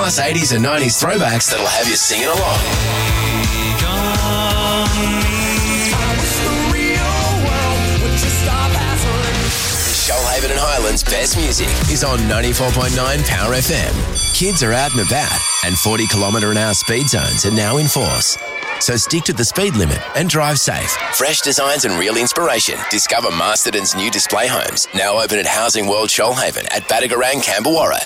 plus 80s and 90s throwbacks that'll have you singing along. Shoalhaven and Highlands' best music is on 94.9 Power FM. Kids are out and about, and 40 km/h speed zones are now in force. So stick to the speed limit and drive safe. Fresh designs and real inspiration. Discover Masterton's new display homes, now open at Housing World Shoalhaven at Badagarang, Camberwarra.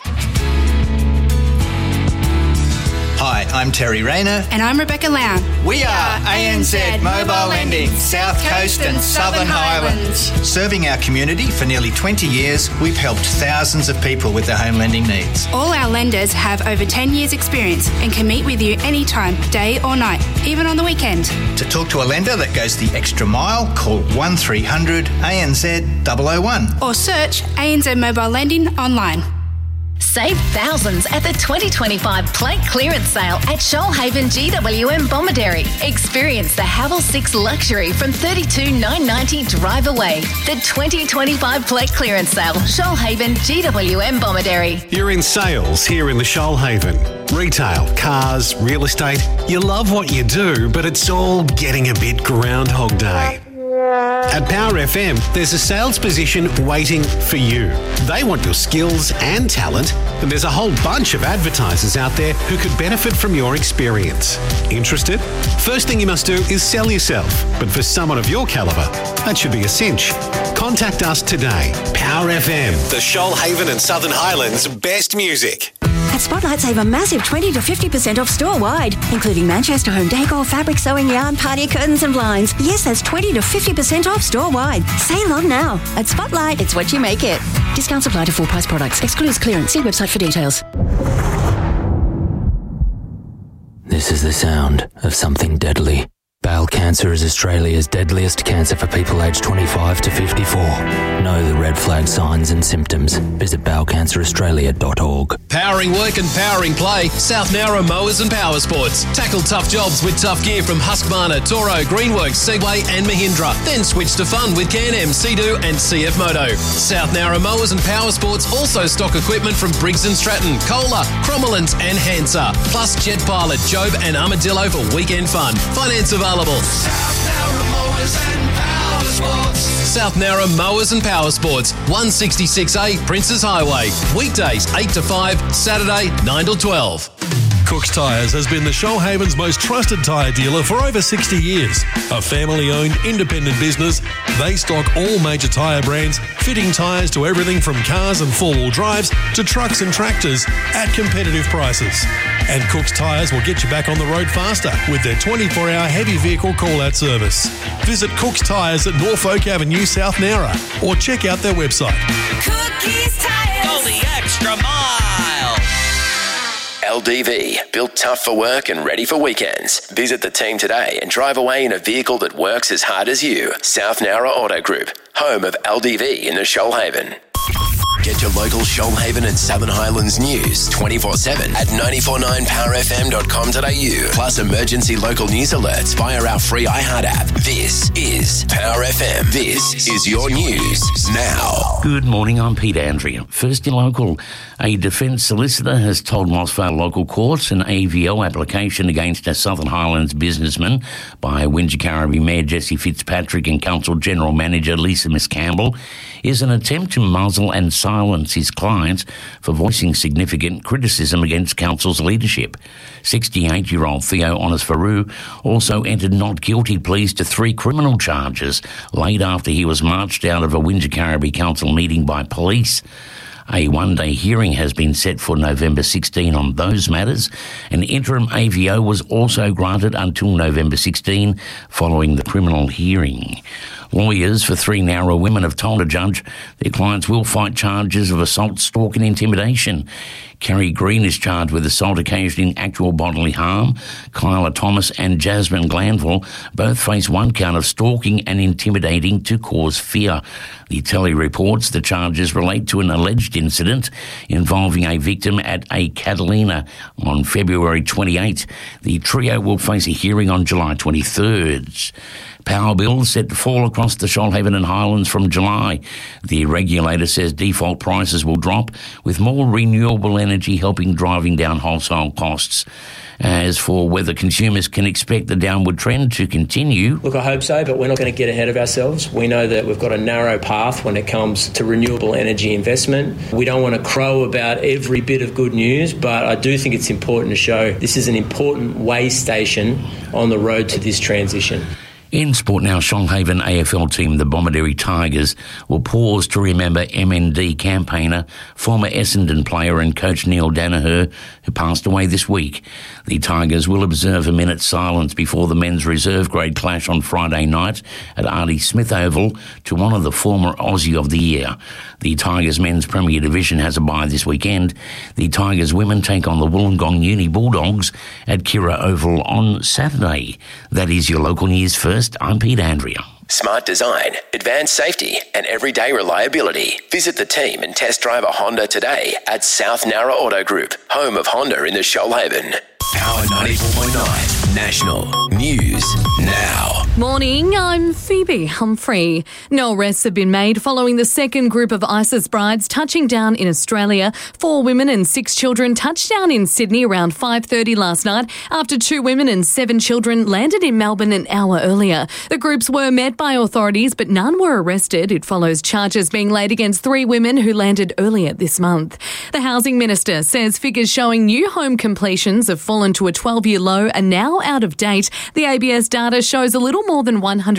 Hi, I'm Terry Rayner. And I'm Rebecca Lown. We are ANZ Mobile Lending, South Coast and Southern Highlands. Serving our community for nearly 20 years, we've helped thousands of people with their home lending needs. All our lenders have over 10 years experience and can meet with you anytime, day or night, even on the weekend. To talk to a lender that goes the extra mile, call 1300 ANZ 001. Or search ANZ Mobile Lending online. Save thousands at the 2025 plate clearance sale at Shoalhaven GWM Bomaderry. Experience the Havel 6 Luxury from $32,990 drive away. The 2025 plate clearance sale, Shoalhaven GWM Bomaderry. You're in sales here in the Shoalhaven. Retail, cars, real estate. You love what you do, but it's all getting a bit Groundhog Day. At Power FM, there's a sales position waiting for you. They want your skills and talent, and there's a whole bunch of advertisers out there who could benefit from your experience. Interested? First thing you must do is sell yourself, but for someone of your calibre, that should be a cinch. Contact us today. Power FM, the Shoalhaven and Southern Highlands' best music. At Spotlight, save a massive 20 to 50% off store-wide, including Manchester home decor, fabric sewing yarn, party curtains and blinds. Yes, that's 20 to 50% off store-wide. Save on now. At Spotlight, it's what you make it. Discounts apply to full-price products. Excludes clearance. See website for details. This is the sound of something deadly. Bowel cancer is Australia's deadliest cancer for people aged 25 to 54. Know the red flag signs and symptoms. Visit bowelcanceraustralia.org. Powering work and powering play, South Nowra Mowers and Power Sports. Tackle tough jobs with tough gear from Husqvarna, Toro, Greenworks, Segway and Mahindra. Then switch to fun with Can-Am, Sea-Doo and CF Moto. South Nowra Mowers and Power Sports also stock equipment from Briggs & Stratton, Kohler, Cromwell's and Hansa. Plus Jet Pilot, Jobe and Armadillo for weekend fun. Finance available. South Nowra Mowers and Power Sports. South Nowra Mowers and Power Sports, 166A Princes Highway. Weekdays 8 to 5, Saturday 9 to 12. Cook's Tyres has been the Shoalhaven's most trusted tyre dealer for over 60 years. A family-owned, independent business, they stock all major tyre brands, fitting tyres to everything from cars and four-wheel drives to trucks and tractors at competitive prices. And Cook's Tyres will get you back on the road faster with their 24-hour heavy vehicle call-out service. Visit Cook's Tyres at Norfolk Avenue, South Nowra, or check out their website. Cookies Tyres. Go the extra mile. LDV, built tough for work and ready for weekends. Visit the team today and drive away in a vehicle that works as hard as you. South Nowra Auto Group, home of LDV in the Shoalhaven. Get your local Shoalhaven and Southern Highlands news 24/7 at 949powerfm.com.au. Plus emergency local news alerts via our free iHeart app. This is Power FM. This is your news now. Good morning, I'm Pete Andrea. First in local, a defence solicitor has told Mossvale local courts an AVO application against a Southern Highlands businessman by Wingecarribee Mayor Jesse Fitzpatrick and Council General Manager Lisa Miss Campbell is an attempt to muzzle and silence his clients for voicing significant criticism against Council's leadership. 68-year-old Theo Onisfaru also entered not guilty pleas to 3 criminal charges late after he was marched out of a Wingecarribee Council meeting by police. A one-day hearing has been set for November 16 on those matters. An interim AVO was also granted until November 16 following the criminal hearing. Lawyers for 3 Nowra women have told a judge their clients will fight charges of assault, stalk and intimidation. Kerry Green is charged with assault occasioning actual bodily harm. Kyla Thomas and Jasmine Glanville both face 1 count of stalking and intimidating to cause fear. The Telly reports the charges relate to an alleged incident involving a victim at a Catalina on February 28. The trio will face a hearing on July 23rd. Power bills set to fall across the Shoalhaven and Highlands from July. The regulator says default prices will drop, with more renewable energy helping driving down wholesale costs. As for whether consumers can expect the downward trend to continue... Look, I hope so, but we're not going to get ahead of ourselves. We know that we've got a narrow path when it comes to renewable energy investment. We don't want to crow about every bit of good news, but I do think it's important to show this is an important way station on the road to this transition. In sport now, Shoalhaven AFL team, the Bomaderry Tigers, will pause to remember MND campaigner, former Essendon player and coach Neil Danaher, who passed away this week. The Tigers will observe a minute's silence before the men's reserve grade clash on Friday night at Artie Smith Oval to honour the former Aussie of the Year. The Tigers men's Premier Division has a bye this weekend. The Tigers women take on the Wollongong Uni Bulldogs at Kira Oval on Saturday. That is your local news first. I'm Pete Andrea. Smart design, advanced safety and everyday reliability. Visit the team and test drive a Honda today at South Nowra Auto Group, home of Honda in the Shoalhaven. Power 94.9 National News Now. Morning, I'm Phoebe Humphrey. No arrests have been made following the second group of ISIS brides touching down in Australia. 4 women and 6 children touched down in Sydney around 5:30 last night after 2 women and 7 children landed in Melbourne an hour earlier. The groups were met by authorities, but none were arrested. It follows charges being laid against 3 women who landed earlier this month. The Housing Minister says figures showing new home completions have fallen to a 12-year low are now out of date. The ABS data shows a little more than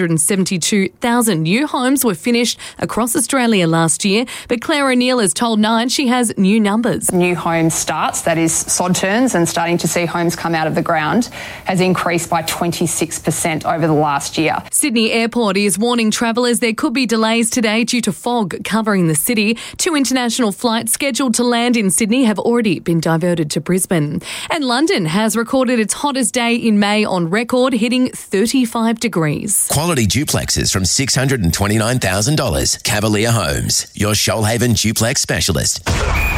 172,000 new homes were finished across Australia last year, but Claire O'Neill has told Nine she has new numbers. New home starts, that is sod turns and starting to see homes come out of the ground, has increased by 26% over the last year. Sydney Airport is warning travellers there could be delays today due to fog covering the city. 2 international flights scheduled to land in Sydney have already been diverted to Brisbane. And London has recorded its hottest day in May on record, hitting 35 degrees. Quality duplexes from $629,000. Cavalier Homes, your Shoalhaven duplex specialist.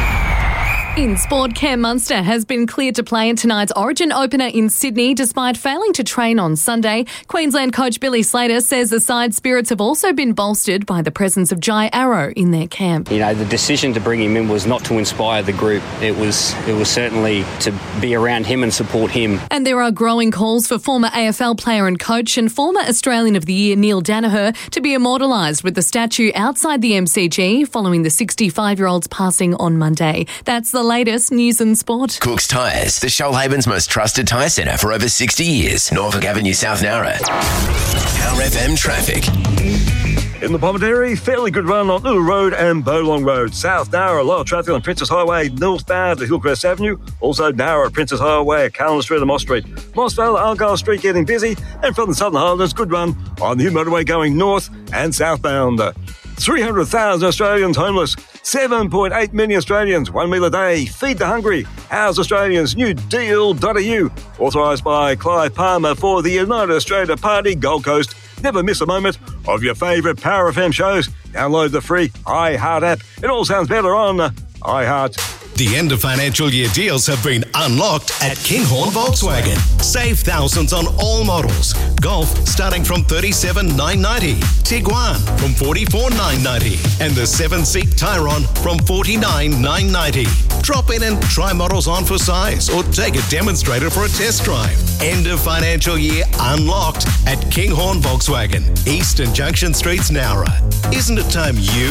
In sport, Cam Munster has been cleared to play in tonight's Origin opener in Sydney despite failing to train on Sunday. Queensland coach Billy Slater says the side's spirits have also been bolstered by the presence of Jai Arrow in their camp. You know, the decision to bring him in was not to inspire the group. It was certainly to be around him and support him. And there are growing calls for former AFL player and coach and former Australian of the Year Neil Danaher to be immortalised with the statue outside the MCG following the 65-year-old's passing on Monday. That's the latest news and sport. Cook's Tyres, the Shoalhaven's most trusted tyre centre for over 60 years. Norfolk Avenue, South Nowra. Power FM traffic. In the Bomaderry, fairly good run on Little Road and Bowlong Road. South Nowra, a lot of traffic on Princess Highway northbound to Hillcrest Avenue. Also Nowra, Princess Highway at Callan Street and Moss Street. Mossvale, Argyle Street getting busy. And from the Southern Highlands, good run on the new motorway going north and southbound. 300,000 Australians homeless. 7.8 million Australians, 1 meal a day. Feed the hungry. House Australians, new deal.au. Authorised by Clive Palmer for the United Australia Party, Gold Coast. Never miss a moment of your favourite Power FM shows. Download the free iHeart app. It all sounds better on iHeart. The end of financial year deals have been unlocked at Kinghorn Volkswagen. Save thousands on all models. Golf starting from $37,990. Tiguan from $44,990. And the 7-seat Tyron from $49,990. Drop in and try models on for size or take a demonstrator for a test drive. End of financial year unlocked at Kinghorn Volkswagen. Eastern Junction Streets, Nowra. Isn't it time you,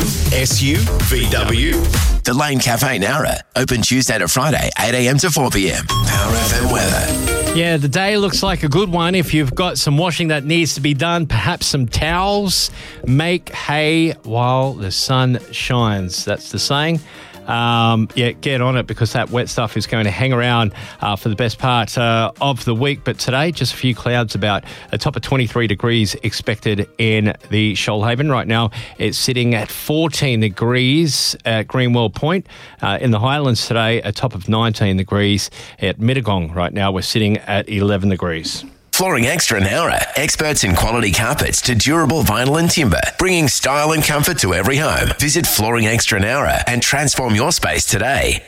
SUVW? The Lane Cafe Nowra. Open Tuesday to Friday, 8 a.m. to 4 p.m. Power FM weather. Yeah, the day looks like a good one. If you've got some washing that needs to be done, perhaps some towels, make hay while the sun shines. That's the saying. Get on it because that wet stuff is going to hang around for the best part of the week. But today, just a few clouds, about a top of 23 degrees expected in the Shoalhaven. Right now, it's sitting at 14 degrees at Greenwell Point. In the Highlands today, a top of 19 degrees at Mittagong. Right now, we're sitting at 11 degrees. Flooring Extra Nowra, experts in quality carpets to durable vinyl and timber, bringing style and comfort to every home. Visit Flooring Extra Nowra and transform your space today.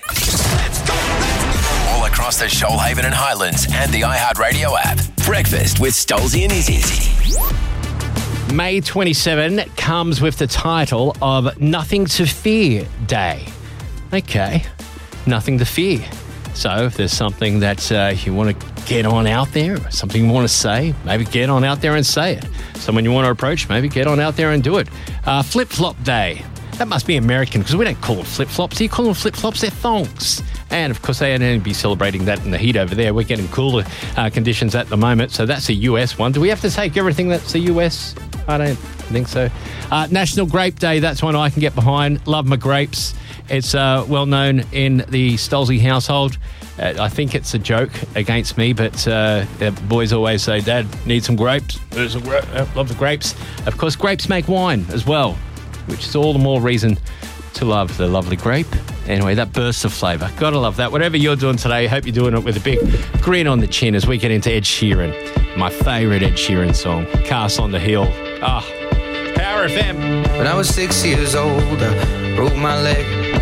All across the Shoalhaven and Highlands and the iHeartRadio app. Breakfast with Stolzy and Izzy. May 27 comes with the title of Nothing to Fear Day. Okay, nothing to fear. So if there's something that you want to get on out there, something you want to say, maybe get on out there and say it. Someone you want to approach, maybe get on out there and do it. Flip-flop day. That must be American because we don't call it flip-flops. Do you call them flip-flops? They're thongs. And, of course, they ain't going to be celebrating that in the heat over there. We're getting cooler conditions at the moment, so that's a US one. Do we have to take everything that's the US? I don't think so. National Grape Day, that's one I can get behind. Love my grapes. It's well known in the Stolzy household. I think it's a joke against me, but the boys always say, Dad, need some grapes? Love the grapes. Of course, grapes make wine as well, which is all the more reason to love the lovely grape. Anyway, that burst of flavour. Gotta love that. Whatever you're doing today, hope you're doing it with a big grin on the chin as we get into Ed Sheeran. My favourite Ed Sheeran song, Cast on the Hill. Power FM. When I was 6 years old, I broke my leg.